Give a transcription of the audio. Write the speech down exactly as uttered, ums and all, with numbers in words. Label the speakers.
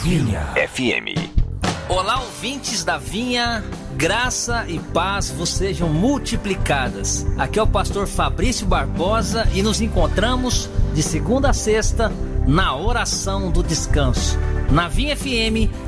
Speaker 1: Vinha F M.
Speaker 2: Olá, ouvintes da Vinha, graça e paz vos sejam multiplicadas. Aqui é o pastor Fabrício Barbosa e nos encontramos de segunda a sexta na oração do descanso, na Vinha F M,